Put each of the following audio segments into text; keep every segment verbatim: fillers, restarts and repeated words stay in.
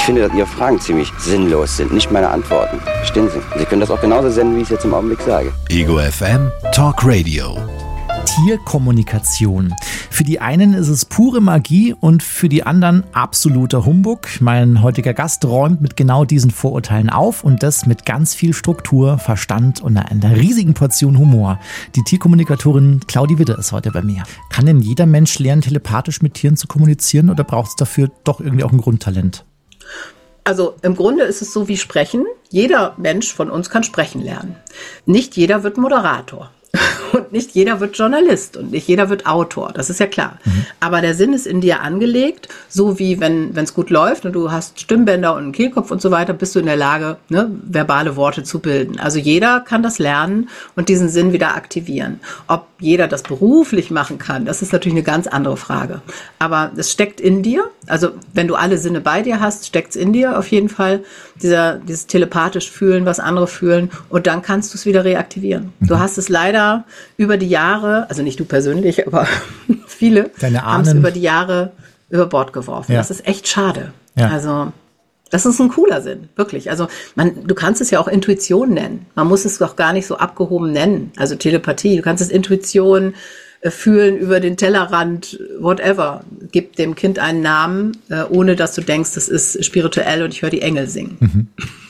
Ich finde, dass Ihre Fragen ziemlich sinnlos sind, nicht meine Antworten. Verstehen Sie? Sie können das auch genauso senden, wie ich es jetzt im Augenblick sage. Ego F M Talk Radio. Tierkommunikation. Für die einen ist es pure Magie und für die anderen absoluter Humbug. Mein heutiger Gast räumt mit genau diesen Vorurteilen auf und das mit ganz viel Struktur, Verstand und einer riesigen Portion Humor. Die Tierkommunikatorin Claudi Witte ist heute bei mir. Kann denn jeder Mensch lernen, telepathisch mit Tieren zu kommunizieren oder braucht es dafür doch irgendwie auch ein Grundtalent? Also im Grunde ist es so wie Sprechen. Jeder Mensch von uns kann sprechen lernen. Nicht jeder wird Moderator. Und nicht jeder wird Journalist und nicht jeder wird Autor, das ist ja klar. Mhm. Aber der Sinn ist in dir angelegt, so wie wenn es gut läuft und du hast Stimmbänder und einen Kehlkopf und so weiter, bist du in der Lage, ne, verbale Worte zu bilden. Also jeder kann das lernen und diesen Sinn wieder aktivieren. Ob jeder das beruflich machen kann, das ist natürlich eine ganz andere Frage. Aber es steckt in dir, also wenn du alle Sinne bei dir hast, steckt es in dir auf jeden Fall, dieser, dieses telepathisch fühlen, was andere fühlen und dann kannst du es wieder reaktivieren. Mhm. Du hast es leider über die Jahre, also nicht du persönlich, aber viele haben es über die Jahre über Bord geworfen. Ja. Das ist echt schade. Ja. Also das ist ein cooler Sinn, wirklich. Also man, du kannst es ja auch Intuition nennen. Man muss es doch gar nicht so abgehoben nennen. Also Telepathie, du kannst es Intuition äh, fühlen über den Tellerrand, whatever. Gib dem Kind einen Namen, äh, ohne dass du denkst, das ist spirituell und ich höre die Engel singen. Mhm.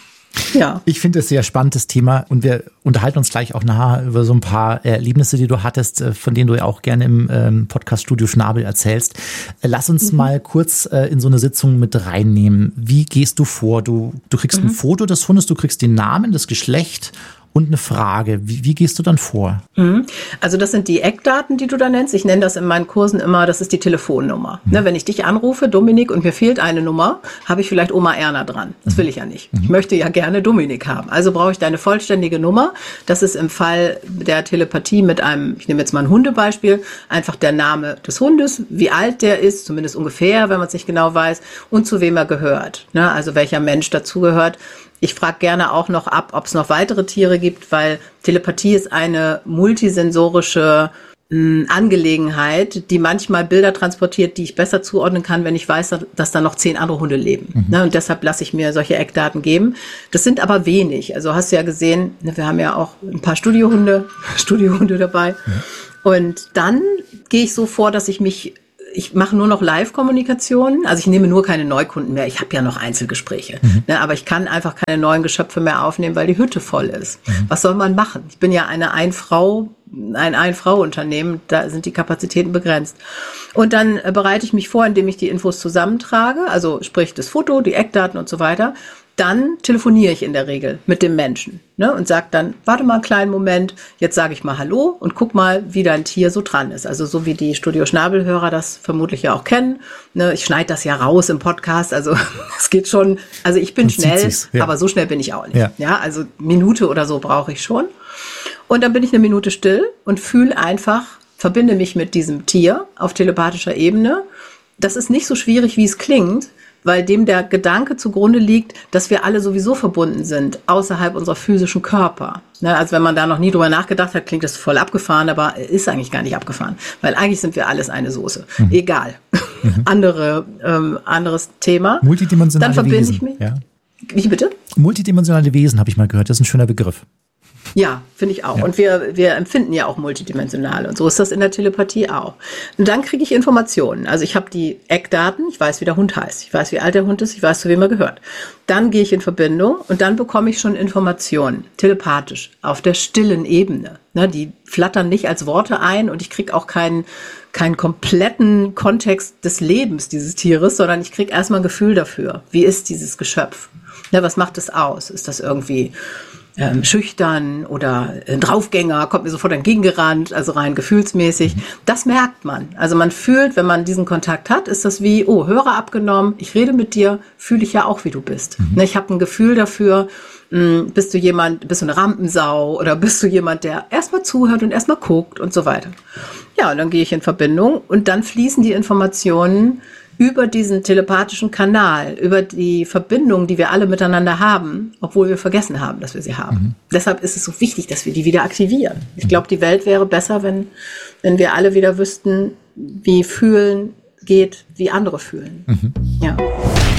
Ja. Ich finde es ein sehr spannendes Thema und wir unterhalten uns gleich auch nachher über so ein paar Erlebnisse, die du hattest, von denen du ja auch gerne im ähm, Podcast-Studio Schnabel erzählst. Lass uns mhm. mal kurz äh, in so eine Sitzung mit reinnehmen. Wie gehst du vor? Du, du kriegst mhm. ein Foto des Hundes, du kriegst den Namen, das Geschlecht und eine Frage. Wie, wie gehst du dann vor? Also das sind die Eckdaten, die du da nennst. Ich nenne das in meinen Kursen immer, das ist die Telefonnummer. Mhm. Ne, wenn ich dich anrufe, Dominik, und mir fehlt eine Nummer, habe ich vielleicht Oma Erna dran. Das will ich ja nicht. Mhm. Ich möchte ja gerne Dominik haben. Also brauche ich deine vollständige Nummer. Das ist im Fall der Telepathie mit einem, ich nehme jetzt mal ein Hundebeispiel, einfach der Name des Hundes, wie alt der ist, zumindest ungefähr, wenn man es nicht genau weiß, und zu wem er gehört. Ne, also welcher Mensch dazugehört. Ich frage gerne auch noch ab, ob es noch weitere Tiere gibt, weil Telepathie ist eine multisensorische mh, Angelegenheit, die manchmal Bilder transportiert, die ich besser zuordnen kann, wenn ich weiß, dass da noch zehn andere Hunde leben. Mhm. Ne, und deshalb lasse ich mir solche Eckdaten geben. Das sind aber wenig. Also hast du ja gesehen, ne, wir haben ja auch ein paar Studiohunde, Studiohunde dabei. Mhm. Und dann gehe ich so vor, dass ich mich Ich mache nur noch Live-Kommunikation, also ich nehme nur keine Neukunden mehr. Ich habe ja noch Einzelgespräche, mhm. ne, aber ich kann einfach keine neuen Geschöpfe mehr aufnehmen, weil die Hütte voll ist. Mhm. Was soll man machen? Ich bin ja eine Ein-Frau, ein Ein-Frau-Unternehmen, da sind die Kapazitäten begrenzt. Und dann äh, bereite ich mich vor, indem ich die Infos zusammentrage, also sprich das Foto, die Eckdaten und so weiter. Dann telefoniere ich in der Regel mit dem Menschen, ne, und sage dann, warte mal einen kleinen Moment, jetzt sage ich mal Hallo und guck mal, wie dein Tier so dran ist. Also so wie die Studio Schnabel-Hörer das vermutlich ja auch kennen. Ne, ich schneide das ja raus im Podcast, also es geht schon, also ich bin schnell, ja. aber so schnell bin ich auch nicht. Ja. ja, also Minute oder so brauche ich schon. Und dann bin ich eine Minute still und fühle einfach, verbinde mich mit diesem Tier auf telepathischer Ebene. Das ist nicht so schwierig, wie es klingt, weil dem der Gedanke zugrunde liegt, dass wir alle sowieso verbunden sind, außerhalb unserer physischen Körper. Ne, also wenn man da noch nie drüber nachgedacht hat, klingt das voll abgefahren, aber ist eigentlich gar nicht abgefahren, weil eigentlich sind wir alles eine Soße. Mhm. Egal. Mhm. Andere, ähm, anderes Thema. Multidimensionale Dann verbinde Wesen. Ich mich. Ja. Wie bitte? Multidimensionale Wesen, habe ich mal gehört. Das ist ein schöner Begriff. Ja, finde ich auch. Ja. Und wir, wir empfinden ja auch multidimensional. Und so ist das in der Telepathie auch. Und dann kriege ich Informationen. Also ich habe die Eckdaten, ich weiß, wie der Hund heißt. Ich weiß, wie alt der Hund ist, ich weiß, zu wem er gehört. Dann gehe ich in Verbindung und dann bekomme ich schon Informationen, telepathisch, auf der stillen Ebene. Ne, die flattern nicht als Worte ein und ich kriege auch keinen, keinen kompletten Kontext des Lebens dieses Tieres, sondern ich kriege erstmal ein Gefühl dafür. Wie ist dieses Geschöpf? Ne, was macht es aus? Ist das irgendwie Ähm, schüchtern oder ein Draufgänger, kommt mir sofort entgegengerannt, also rein gefühlsmäßig. Das merkt man. Also man fühlt, wenn man diesen Kontakt hat, ist das wie, oh, Hörer abgenommen, ich rede mit dir, fühle ich ja auch, wie du bist. Mhm. Ne, ich habe ein Gefühl dafür, mh, bist du jemand, bist du eine Rampensau oder bist du jemand, der erstmal zuhört und erstmal guckt und so weiter. Ja, und dann gehe ich in Verbindung und dann fließen die Informationen über diesen telepathischen Kanal, über die Verbindung, die wir alle miteinander haben, obwohl wir vergessen haben, dass wir sie haben. Mhm. Deshalb ist es so wichtig, dass wir die wieder aktivieren. Ich glaube, die Welt wäre besser, wenn, wenn wir alle wieder wüssten, wie fühlen geht, wie andere fühlen. Mhm. Ja.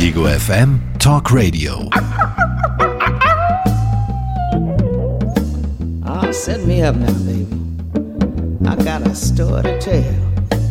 Ego F M Talk Radio. Oh, set me up now, baby. I got a story to tell.